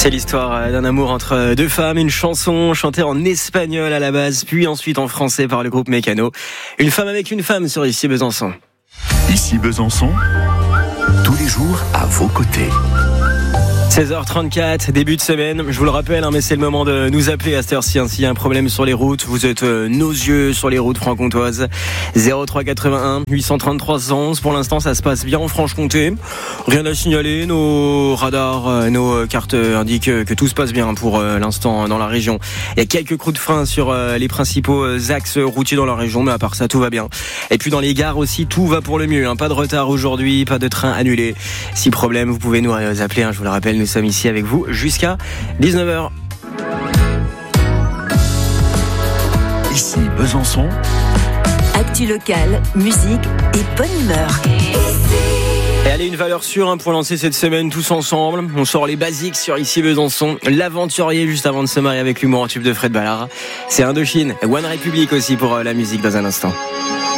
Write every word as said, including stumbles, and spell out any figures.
C'est l'histoire d'un amour entre deux femmes, une chanson chantée en espagnol à la base, puis ensuite en français par le groupe Mécano. Une femme avec une femme sur Ici Besançon. Ici Besançon, tous les jours à vos côtés. seize heures trente-quatre, début de semaine, je vous le rappelle, hein, mais c'est le moment de nous appeler à cette heure-ci. Hein, s'il y a un problème sur les routes, vous êtes euh, nos yeux sur les routes franc-comtoises. zéro trois quatre-vingt-un huit cent trente-trois cent onze. Pour l'instant, ça se passe bien en Franche-Comté. Rien à signaler, nos radars, euh, nos cartes euh, indiquent euh, que tout se passe bien pour euh, l'instant dans la région. Il y a quelques coups de frein sur euh, les principaux euh, axes routiers dans la région, mais à part ça, tout va bien. Et puis dans les gares aussi, tout va pour le mieux. Hein, pas de retard aujourd'hui, pas de train annulé. Si problème, vous pouvez nous euh, appeler, hein, je vous le rappelle. Nous sommes ici avec vous jusqu'à dix-neuf heures. Ici Besançon. Actu locale, musique et bonne humeur. Et allez, une valeur sûre hein, pour lancer cette semaine tous ensemble. On sort les basiques sur Ici Besançon. L'aventurier juste avant de se marier avec l'humour en tube de Fred Ballard. C'est Indochine. One Republic aussi pour euh, la musique dans un instant.